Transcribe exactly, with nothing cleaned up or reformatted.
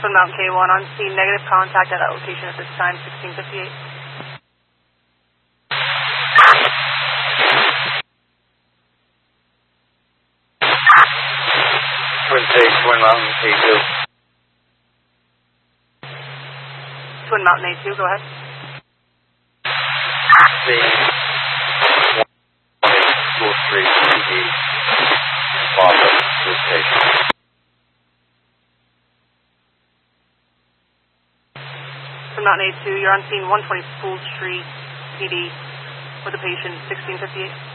Twin Mountain K one, on scene, negative contact at that location at this time, sixteen fifty-eight. Twin Take, Twin Mountain K two. Twin Mountain A two, go ahead. Scene one twenty, School Street, P D, Boston, Twin Take. Twin Mountain A two, you're on scene one twenty School Street, P D, with the patient, sixteen fifty-eight.